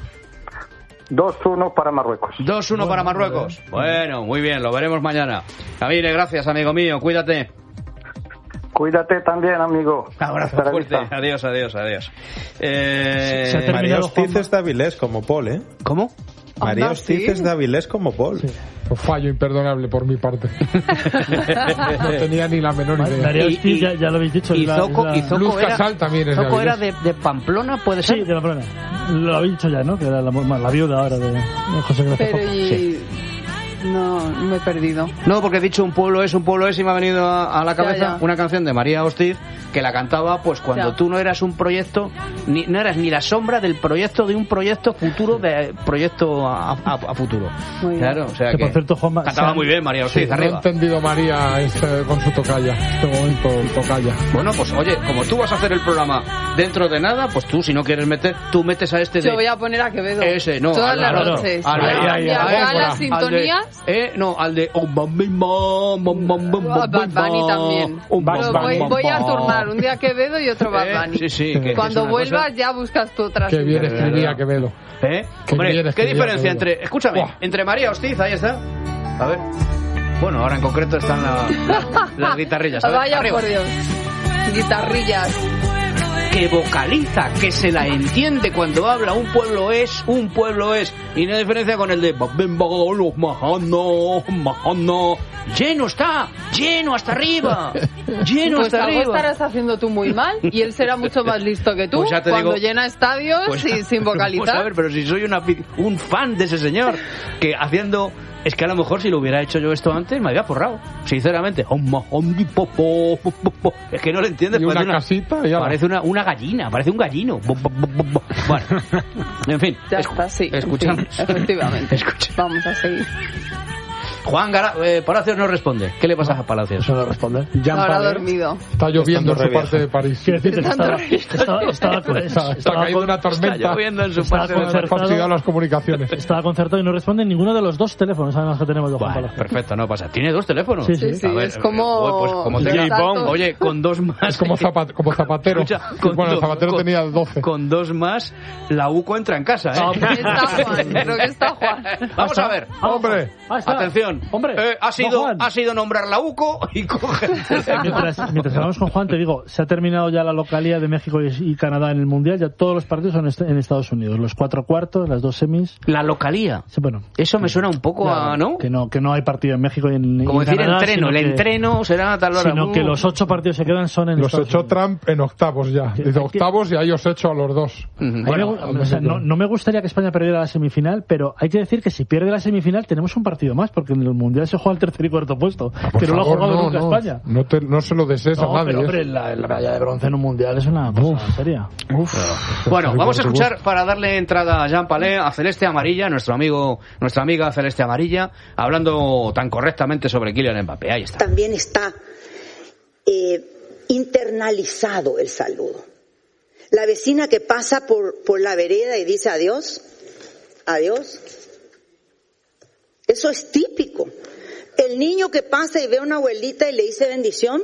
dos uno para Marruecos. dos uno para Marruecos. Bueno, muy bien, lo veremos mañana. Davine, gracias, amigo mío, cuídate. Cuídate también, amigo. Abrazo Hasta fuerte. Adiós, adiós, adiós. Eh... María Hostiz es de Avilés, como Paul, ¿eh? ¿Cómo? María Anda, Hostiz ¿sí? es de Avilés como Paul. Sí. Un fallo imperdonable por mi parte. No tenía ni la menor idea. María Y- Hostiz, y- ya, ya lo habéis dicho. Y es la- Zoco, es la- y Zoco Luz era, Casal también es de Zoco era Avilés. de, de Pamplona, ¿puede ser? Sí, de la Pamplona. Lo habéis dicho ya, ¿no? Que era la, la viuda ahora de, de José Ignacio Pero Zoco. y... No, me he perdido. No, porque he dicho un pueblo es, un pueblo es y me ha venido a, a la cabeza Ya, ya. una canción de María Hostiz que la cantaba pues cuando Ya. tú no eras un proyecto, ni, no eras ni la sombra del proyecto de un proyecto futuro, de proyecto a, a, a futuro. Muy bien. Claro, o sea Que, que, por cierto, Juanma, cantaba se han- muy bien María Hostiz, Sí, no he arriba. entendido María este, con su tocaya. Este momento, tocaya. Bueno, pues oye, como tú vas a hacer el programa dentro de nada, pues tú si no quieres meter, tú metes a este de... Yo voy a poner a Quevedo. Ese, no, Todas al- las al otro. noches. Al de- Voy a ahí, ahí, cambiar ahí, todas ahí, las al de- sintonías. eh, no, al de... oh, bam, bam, bam, bam, bam, A Bad bam, Bunny bam, también. oh, bam, Pero bam, voy, bam, voy a bam. turnar un día Quevedo y otro Bad Eh, Bunny. Sí, sí. que- que es Cuando una vuelvas cosa- ya buscas tu otra Qué bien sintonía. escribía Quevedo. ¿Eh? Qué Hombre, bien ¿qué escribía diferencia Quevedo. entre... Escúchame, Buah. entre María Hostiz, ahí está. A ver. Bueno, ahora en concreto están la- la- las guitarrillas. A ver, Vaya arriba. por Dios. Guitarrillas. Que vocaliza, que se la entiende cuando habla. Un pueblo es, un pueblo es. Y no hay diferencia con el de... los majano, majano. Lleno está, lleno hasta arriba. Lleno Pues hasta algo arriba. estarás haciendo tú muy mal y él será mucho más listo que tú Pues ya te cuando digo- llena estadios Pues- y sin Vamos a vocalizar. ver, pero si soy una, fi- un fan de ese señor, que haciendo... Es que a lo mejor si lo hubiera hecho yo esto antes me había forrado, sinceramente. Es que no lo entiendes. Y una parece casita y ala. parece una, una gallina, parece un gallino. Bueno, en fin. Ya escu- está, sí. en Escuchamos. fin, efectivamente. Escucha. Vamos a seguir. Juan Gara, eh, Palacios no responde. ¿Qué le pasa a Palacios? Eso no responde. Ahora dormido. Está lloviendo en su Estando parte de París. Quiero decirte que estaba, estaba, estaba, Está, está cayendo una tormenta. Está lloviendo en su estaba parte de- concertado. Fastidiado las comunicaciones. estaba concertado y no responde ninguno de los dos teléfonos además que tenemos de Juan Bueno, Palacio. perfecto, no pasa. ¿Tiene dos teléfonos? Sí, sí. Sí, sí, A ver, es como... oye, pues como los tenga- saltos. Oye, con dos más. Es como, zapat- como Zapatero. Escucha, con Bueno, dos- Zapatero con- tenía doce. Con dos más, la UCO entra en casa, ¿eh? Ah, pues Está Juan, creo que está Juan. Vamos a ver. ¡Hombre! Ahí está. Atención. Hombre. Eh, ha, No, sido, Juan. ha sido nombrar la UCO y coge. Mientras, mientras hablamos con Juan, te digo, se ha terminado ya la localía de México y, y Canadá en el Mundial, ya todos los partidos son est- en Estados Unidos, los cuatro cuartos, las dos semis. La localía. Sí, bueno, Eso me suena un poco a, ¿no? que no que no hay partido en México y en, Como y en decir Canadá, entreno. sino El que- entreno será a tal hora. sino que Uh. los ocho partidos que quedan son en Los Estados echó Unidos. Trump en octavos ya. Que- Dice que- octavos y ahí os echo a los dos. Ujú. A mí me Bueno, gu- o sea, no, no me gustaría que España perdiera la semifinal, pero hay que decir que si pierde la semifinal tenemos un partido más, porque en el Mundial se juega el tercer y cuarto puesto, Ah, por que no lo ha favor, jugado no, nunca no. España. No, te- no se lo desees No, a nadie. pero ¿eh? hombre, la, la medalla de bronce en un Mundial es una cosa Uf. seria. Uf. Bueno, vamos a Por escuchar para darle entrada a Jean Palais, a Celeste Amarilla, nuestro amigo, nuestra amiga Celeste Amarilla, hablando tan correctamente sobre Kylian Mbappé. Ahí está. También está eh, internalizado el saludo. La vecina que pasa por, por la vereda y dice adiós, adiós. Eso es típico. El niño que pasa y ve a una abuelita y le dice bendición.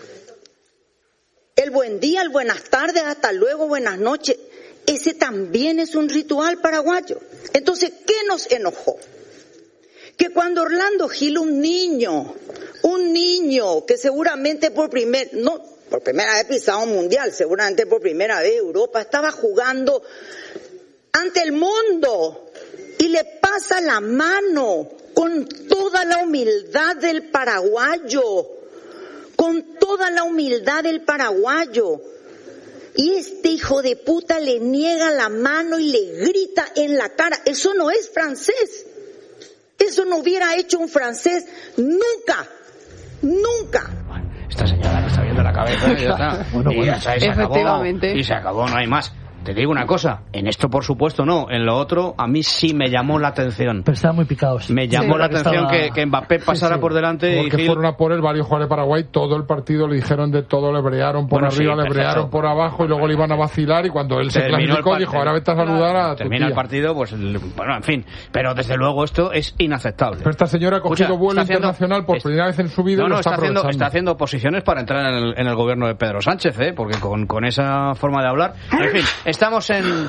El buen día, el buenas tardes, hasta luego, buenas noches. Ese también es un ritual paraguayo. Entonces, ¿qué nos enojó? Que cuando Orlando Gil, un niño, un niño que seguramente por primer, no, por primera vez pisado un mundial, seguramente por primera vez Europa, estaba jugando ante el mundo y le pasa la mano con toda la humildad del paraguayo, con toda la humildad del paraguayo. Y este hijo de puta le niega la mano y le grita en la cara. Eso no es francés. Eso no hubiera hecho un francés nunca, nunca. Esta señora que está viendo la cabeza y ya está. Bueno, y bueno. ya está, y se Efectivamente. acabó, y se acabó, no hay más. Te digo una cosa, en esto por supuesto no, en lo otro a mí sí me llamó la atención. Pero estaban muy picados. Me llamó Sí, la atención estaba- que, que Mbappé pasara Sí, sí. por delante y Porque Gil- fueron a por él varios jugadores de Paraguay, todo el partido le dijeron de todo, le brearon por Bueno, sí, arriba, le perfecto. brearon por abajo y luego le iban a vacilar y cuando él se Terminó el clasificó par- dijo, ahora vete a saludar a tu termina el tía. partido, pues el- bueno, en fin, pero desde luego esto es inaceptable. Pero esta señora ha cogido Escucha, vuelo está haciendo- internacional por es- primera vez en su vida No, y no, lo está, está haciendo, aprovechando. está haciendo posiciones para entrar en el, en el gobierno de Pedro Sánchez, ¿eh? Porque con, con esa forma de hablar. En fin, estamos en.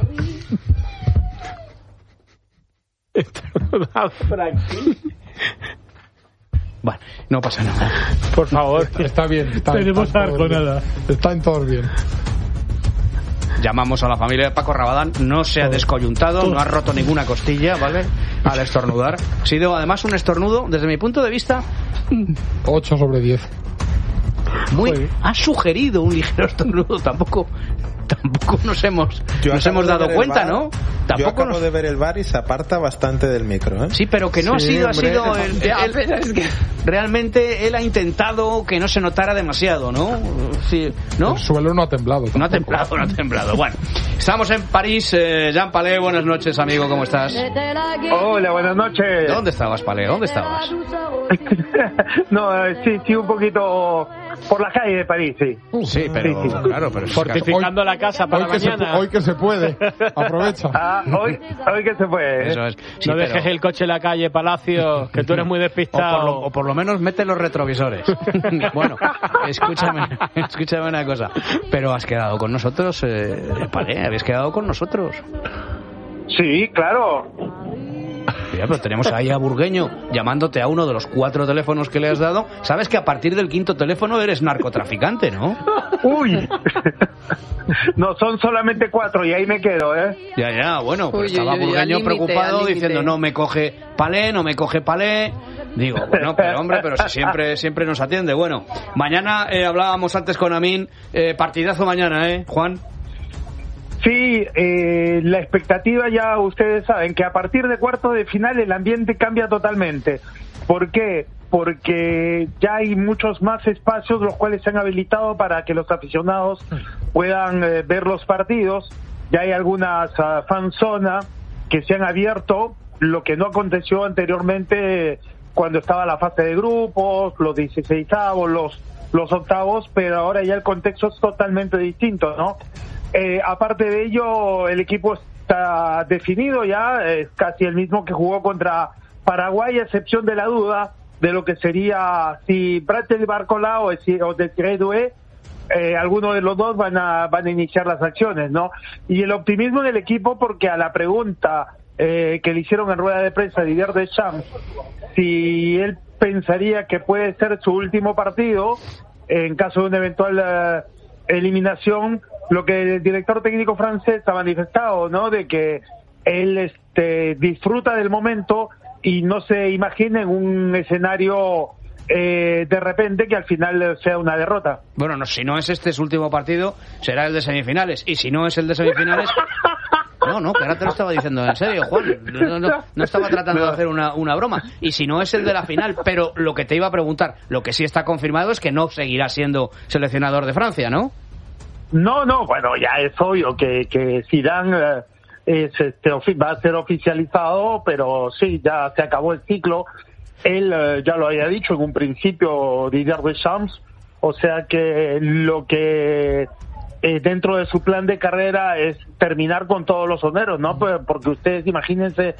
Bueno, no pasa nada. Por favor. Está bien. Está, Tenemos está en todos arco, bien. nada. Está en todos bien. llamamos a la familia de Paco Rabadán, no se ha descoyuntado, no ha roto ninguna costilla, ¿vale? Al estornudar. Ha sido además un estornudo, desde mi punto de vista, ocho sobre diez. Muy, ha sugerido un ligero estornudo, tampoco tampoco nos hemos Yo nos hemos dado cuenta, bar, ¿no? Tampoco yo acabo nos... de ver el bar y se aparta bastante del micro, ¿eh? Sí, pero que no sí, ha sido, hombre. ha sido el, Ya, el- pero es que... realmente él ha intentado que no se notara demasiado, ¿no? Sí, ¿no? El suelo no ha temblado. No ha tampoco. temblado, no ha temblado. Bueno, estamos en París. eh, Jean Palé, buenas noches, amigo, ¿cómo estás? Hola, buenas noches. ¿Dónde estabas, Palé? ¿Dónde estabas? No, eh, sí, sí, un poquito por la calle de París, sí. Sí, pero Sí, sí. claro, pero Fortificando la casa para Hoy que, se, mañana. hoy que se puede. Aprovecha. Ah, hoy, hoy que se puede. ¿eh? Eso es. Sí, no pero- dejes el coche en la calle, Palacio, que tú eres muy O por, despistado. lo, o por lo menos mete los retrovisores. Bueno, escúchame, escúchame una cosa. Pero has quedado con nosotros, eh, Palé, habéis quedado con nosotros. Sí, claro. Mira, pero tenemos ahí a Burgueño llamándote a uno de los cuatro teléfonos que le has dado. Sabes que a partir del quinto teléfono eres narcotraficante, ¿no? Uy. No, son solamente cuatro y ahí me quedo, ¿eh? Ya, ya, bueno, pues Uy, estaba uy, uy, Burgueño al límite, preocupado al límite. diciendo no me coge Palé, no me coge Palé. Digo, bueno, pero hombre, pero si siempre, siempre nos atiende. Bueno, mañana eh, hablábamos antes con Amin, eh, partidazo mañana, ¿eh, Juan? Sí, eh, la expectativa ya ustedes saben que a partir de cuartos de final el ambiente cambia totalmente. ¿Por qué? Porque ya hay muchos más espacios los cuales se han habilitado para que los aficionados puedan eh, ver los partidos. Ya hay algunas uh, fanzonas que se han abierto, lo que no aconteció anteriormente cuando estaba la fase de grupos, los dieciseisavos, los, los octavos, pero ahora ya el contexto es totalmente distinto, ¿no? Eh, aparte de ello, el equipo está definido ya, es casi el mismo que jugó contra Paraguay, a excepción de la duda de lo que sería si Bratel Barcola o, si, o Desiré Doué, eh, alguno de los dos van a, van a iniciar las acciones, ¿no? Y el optimismo del equipo, porque a la pregunta eh, que le hicieron en rueda de prensa a Didier Deschamps, si él pensaría que puede ser su último partido, en caso de una eventual eh, eliminación, lo que el director técnico francés ha manifestado, ¿no? De que él este, disfruta del momento y no se imagina en un escenario eh, de repente que al final sea una derrota. Bueno, no, si no es este su último partido, será el de semifinales. Y si no es el de semifinales... No, no, que ahora te lo estaba diciendo en serio, Juan. No, no, no estaba tratando de hacer una, una broma. Y si no es el de la final, pero lo que te iba a preguntar, lo que sí está confirmado es que no seguirá siendo seleccionador de Francia, ¿no? No, no, bueno, ya es obvio que, que Zidane eh, es, este, ofi- va a ser oficializado, pero sí, ya se acabó el ciclo. Él eh, ya lo había dicho en un principio, Didier Deschamps, o sea que lo que eh, dentro de su plan de carrera es terminar con todos los honores, ¿no? Pues porque ustedes imagínense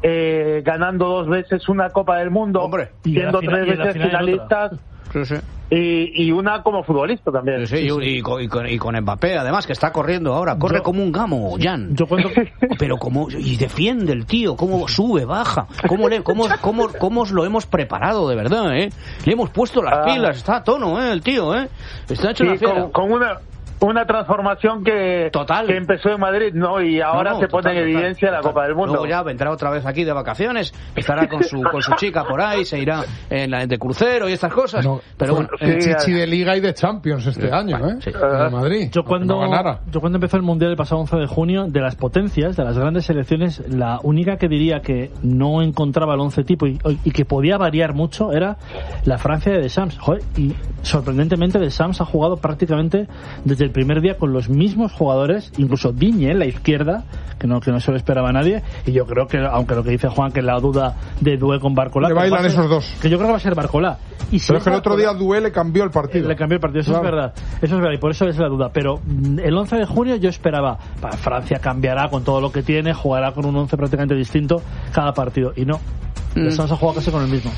eh, ganando dos veces una Copa del Mundo, Hombre. siendo Y en la tres final- y en la veces final en otra. finalistas Sí, sí. y, y una como futbolista también. Sí, sí, y, y con, y, con, y con Mbappé, además, que está corriendo ahora. Corre Yo- como un gamo, Jan. Yo cuando Pero como... Y defiende el tío, cómo sube, baja. Cómo, le, cómo, cómo, cómo os lo hemos preparado, de verdad, ¿eh? Le hemos puesto las Ah. pilas, está a tono, ¿eh? El tío, ¿eh? Está hecho Sí, una fiera. con, con una una transformación que, Total. que empezó en Madrid, ¿no? Y ahora No, no, se pone total, en total, evidencia la total. Copa del Mundo. Luego ya vendrá otra vez aquí de vacaciones, estará con su con su chica por ahí, se irá en la, de crucero y estas cosas. No, pero fue bueno, sí, el eh, chichi de Liga y de Champions este año, ¿eh? sí. En el Madrid. Yo cuando, No ganara. yo cuando empezó el Mundial el pasado once de junio, de las potencias, de las grandes selecciones, la única que diría que no encontraba el once tipo y, y que podía variar mucho era la Francia de Deschamps. Joder, y sorprendentemente Deschamps ha jugado prácticamente desde el primer día con los mismos jugadores, incluso Digne en la izquierda, que no, que no se lo esperaba a nadie, y yo creo que, aunque lo que dice Juan, que la duda de Doué con Barcola... Le que bailan va a ser- esos dos. Que yo creo que va a ser Barcola. Y si Pero es que el otro día Barcola- Doué le cambió el partido. le cambió el partido, eso Claro. es verdad, eso es verdad, y por eso es la duda. Pero mm, el once de junio yo esperaba, pa, Francia cambiará con todo lo que tiene, jugará con un once prácticamente distinto cada partido, y no. Mm. Deschamps ha jugado casi con el mismo.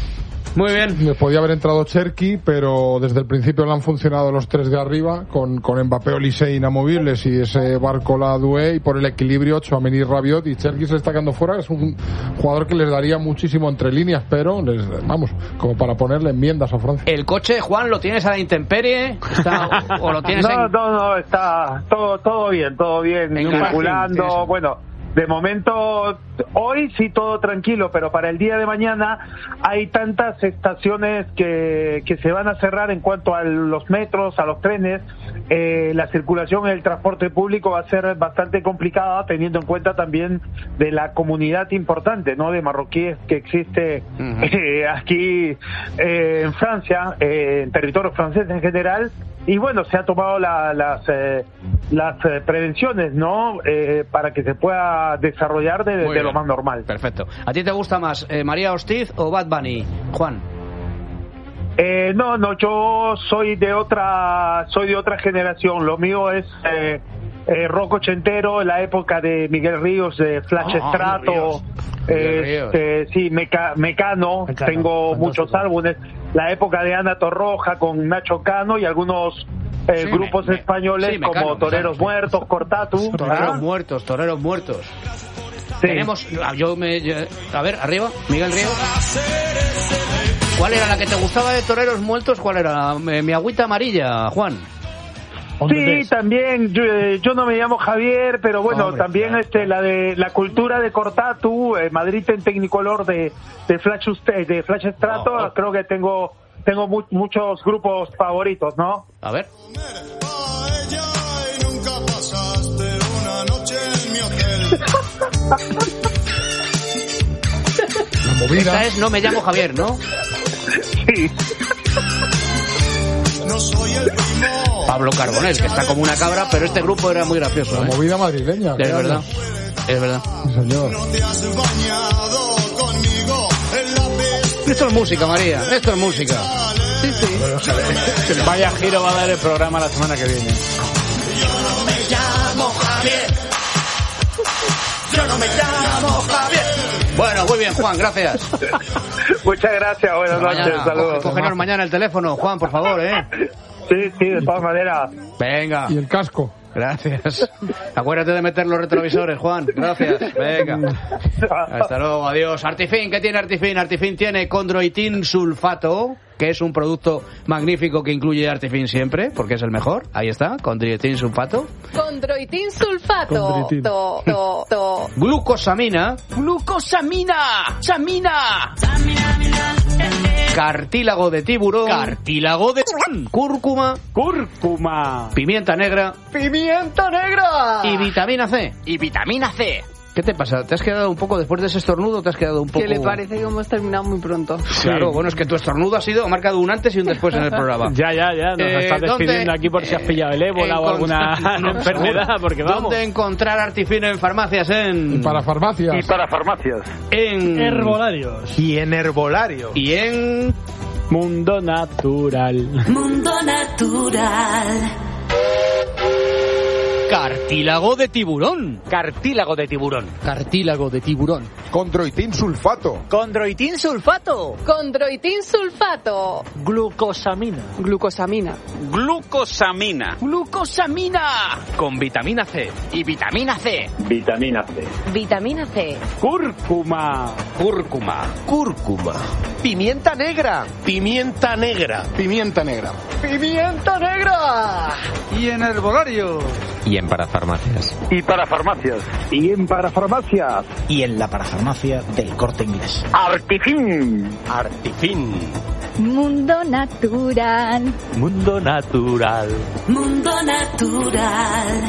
Muy bien. Le podía haber entrado Cherki, pero desde el principio le han funcionado los tres de arriba, con, con Mbappé, Olise inamovibles y ese Barcola Doué, y por el equilibrio Tchouaméni, Rabiot, y Cherki se está quedando fuera. Es un jugador que les daría muchísimo entre líneas, pero les, vamos, como para ponerle enmiendas a Francia. ¿El coche, Juan, lo tienes a la intemperie? ¿Está, o, o lo tienes no, en... no, no, está todo, todo bien, todo bien, En circulando, parking, bueno. De momento, hoy sí todo tranquilo, pero para el día de mañana hay tantas estaciones que, que se van a cerrar en cuanto a los metros, a los trenes. Eh, la circulación en el transporte público va a ser bastante complicada, teniendo en cuenta también de la comunidad importante, ¿no?, de marroquíes que existe uh-huh. eh, aquí eh, en Francia, eh, en territorio francés en general. Y bueno, se ha tomado la, las eh, las eh, prevenciones, ¿no?, eh, para que se pueda desarrollar de, de lo más normal. Perfecto. ¿A ti te gusta más eh, María Hostiz o Bad Bunny, Juan? Eh, no, no, yo soy de otra, soy de otra generación. Lo mío es eh, eh, rock ochentero, la época de Miguel Ríos, de Flash oh, Strato, este, sí, Meca, Mecano, Mecano, tengo fantástico. Muchos álbumes. La época de Ana Torroja con Nacho Cano y algunos eh, sí, grupos me, españoles sí, Mecano, como Toreros Mecano, Muertos, Cortatu. Toreros ¿ah? Muertos, Toreros Muertos. Sí. Tenemos, yo me, yo, a ver, arriba, Miguel Ríos. ¿Cuál era la que te gustaba de Toreros Muertos? ¿Cuál era? Mi agüita amarilla, Juan. Sí, también, yo, yo no me llamo Javier, pero bueno, Hombre, también claro. este la de la cultura de Cortatu, eh, Madrid en Tecnicolor de de Flash de Flash Strato, oh, oh. creo que tengo tengo mu- muchos grupos favoritos, ¿no? A ver. La movida. Esta es No me llamo Javier, ¿no? Sí. No soy el primo. Pablo Carbonell, que está como una cabra, pero este grupo era muy gracioso. La ¿eh? movida madrileña. Es verdad, es verdad. Sí, señor. No te has bañado conmigo en la peste. Esto es música, María, esto es música. Sí, sí. Vaya giro va a dar el programa la semana que viene. Yo no me llamo Javier. Yo no me llamo Javier. Bueno, muy bien, Juan, gracias. Muchas gracias, buenas noches, mañana, saludos. Cógenos mañana el teléfono, Juan, por favor, ¿eh? Sí, sí, de todas maneras. Venga. Y el casco. Gracias. Acuérdate de meter los retrovisores, Juan. Gracias. Venga. Hasta luego, adiós. Artifin, ¿qué tiene Artifin? Artifin tiene condroitin sulfato, que es un producto magnífico que incluye Artifin siempre, porque es el mejor. Ahí está, condroitin sulfato. Condroitin sulfato. Condroitin. To, to, to. Glucosamina. Glucosamina. Samina. Cartílago de tiburón. Cartílago de cúrcuma. Cúrcuma. Pimienta negra. Pimienta negra. Y vitamina C. Y vitamina C. ¿Qué te pasa? ¿Te has quedado un poco, después de ese estornudo, te has quedado un poco...? Que le parece que hemos terminado muy pronto. Sí. Claro, bueno, es que tu estornudo ha sido, ha marcado un antes y un después en el programa. Ya, ya, ya, nos Eh, estás despidiendo ¿dónde, aquí por si has pillado el ébola eh, o alguna no, enfermedad, porque vamos. ¿Dónde encontrar Artifin en farmacias? En... Y para farmacias. Y para farmacias. En... Herbolarios. Y en herbolario. Y en... Mundo Natural. Mundo Natural. Cartílago de tiburón. Cartílago de tiburón. Cartílago de tiburón. Condroitin sulfato. Condroitin sulfato. Condroitin sulfato. Glucosamina. Glucosamina. Glucosamina. Glucosamina. Con vitamina C. Y vitamina C. Vitamina C. Vitamina C. Cúrcuma. Cúrcuma. Cúrcuma. Pimienta negra. Pimienta negra. Pimienta negra. Pimienta negra. Y en herbolario. Y en parafarmacias. Y para farmacias. Y en para farmacias. Y en la parafarmacia del Corte Inglés. Artifin. Artifin. Mundo Natural. Mundo Natural. Mundo Natural.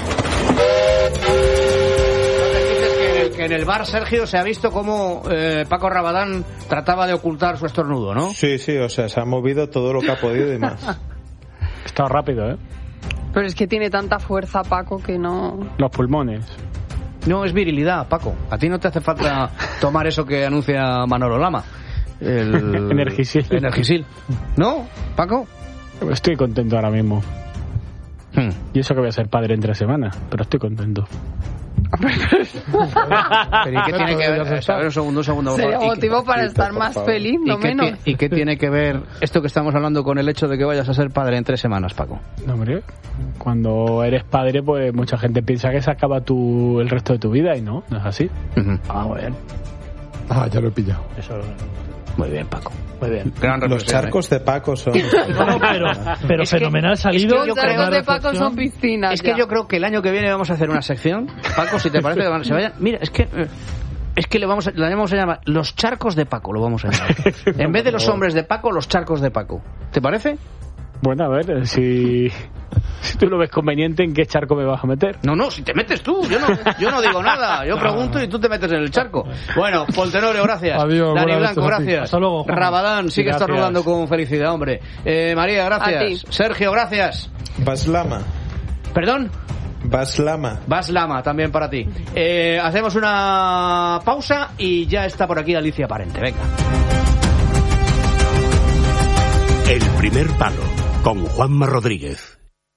Que en el bar, Sergio, se ha visto cómo eh, Paco Rabadán trataba de ocultar su estornudo, ¿no? Sí, sí, o sea, se ha movido todo lo que ha podido y más. Está rápido, ¿eh? Pero es que tiene tanta fuerza, Paco, que no... Los pulmones. No, es virilidad, Paco. A ti no te hace falta tomar eso que anuncia Manolo Lama. El... Energisil. Energisil. ¿No, Paco? Estoy contento ahora mismo. Hmm. Y eso que voy a ser padre entre semanas, pero estoy contento. Pero ¿y qué tiene que ver? A ver, un segundo, un segundo. Sería por favor. motivo para estar más feliz, no ¿Y qué menos. ti- ¿Y qué tiene que ver esto que estamos hablando con el hecho de que vayas a ser padre en tres semanas, Paco? No, hombre, cuando eres padre, pues mucha gente piensa que se acaba tu, el resto de tu vida y no, no es así. Uh-huh. Ah, muy bien. Ah, ya lo he pillado. Eso, Muy bien, Paco. muy bien. Gran Los reflexión, charcos de Paco son... No, pero, pero Es que- fenomenal es salido. que yo Los charcos una de Paco reflexión. son piscinas. Es que ya. yo creo que el año que viene vamos a hacer una sección. Paco, si te parece que van- se vayan. Mira, es que. eh, Es que le vamos a, la vamos a llamar los charcos de Paco, lo vamos a llamar. En vez de los hombres de Paco, los charcos de Paco. ¿Te parece? Bueno, a ver, si, si tú lo ves conveniente, ¿en qué charco me vas a meter? No, no, si te metes tú, yo no, yo no digo nada, yo pregunto y tú te metes en el charco. Bueno, Poltenorio, gracias. Adiós, Dani buenas Blanco, noches a ti. gracias. Hasta luego, Juan. Rabadán, sigue Gracias. estornudando con felicidad, hombre. Eh, María, A gracias. ti. Sergio, gracias. Baslama. Perdón. Baslama. Vas Lama, también para ti. Eh, hacemos una pausa y ya está por aquí Alicia Parente. Venga. El primer palo, con Juanma Rodríguez.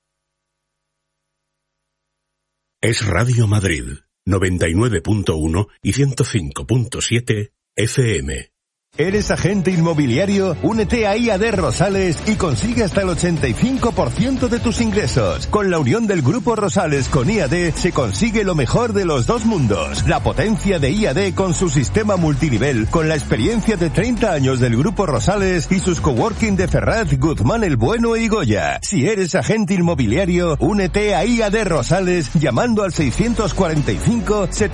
Es Radio Madrid, noventa y nueve punto uno y ciento cinco punto siete F M. ¿Eres agente inmobiliario? Únete a I A D Rosales y consigue hasta el ochenta y cinco por ciento de tus ingresos. Con la unión del Grupo Rosales con I A D se consigue lo mejor de los dos mundos. La potencia de I A D con su sistema multinivel, con la experiencia de treinta años del Grupo Rosales y sus coworking de Ferraz, Guzmán el Bueno y Goya. Si eres agente inmobiliario, únete a I A D Rosales llamando al seiscientos cuarenta y cinco